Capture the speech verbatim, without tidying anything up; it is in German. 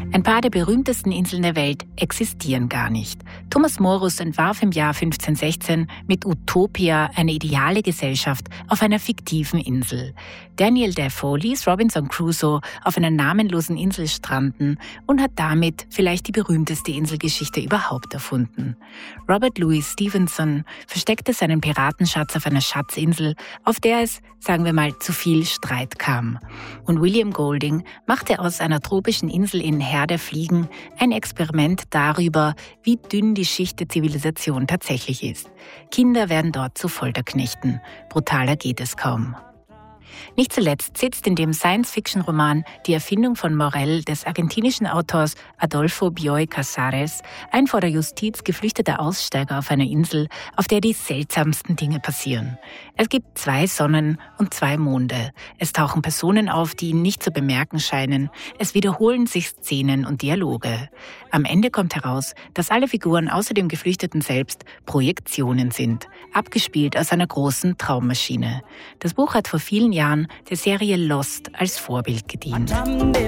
Ein paar der berühmtesten Inseln der Welt existieren gar nicht. Thomas Morus entwarf im Jahr fünfzehnhundertsechzehn mit Utopia eine ideale Gesellschaft auf einer fiktiven Insel. Daniel Defoe ließ Robinson Crusoe auf einer namenlosen Insel stranden und hat damit vielleicht die berühmteste Inselgeschichte überhaupt erfunden. Robert Louis Stevenson versteckte seinen Piratenschatz auf einer Schatzinsel, auf der es, sagen wir mal, zu viel Streit kam. Und William Golding machte aus einer tropischen Insel in Herr der Fliegen ein Experiment darüber, wie dünn die Schicht der Zivilisation tatsächlich ist. Kinder werden dort zu Folterknechten. Brutaler geht es kaum. Nicht zuletzt sitzt in dem Science-Fiction-Roman Die Erfindung von Morel des argentinischen Autors Adolfo Bioy Casares ein vor der Justiz geflüchteter Aussteiger auf einer Insel, auf der die seltsamsten Dinge passieren. Es gibt zwei Sonnen und zwei Monde. Es tauchen Personen auf, die ihn nicht zu bemerken scheinen. Es wiederholen sich Szenen und Dialoge. Am Ende kommt heraus, dass alle Figuren außer dem Geflüchteten selbst Projektionen sind, abgespielt aus einer großen Traummaschine. Das Buch hat vor vielen Jahren der Serie Lost als Vorbild gedient.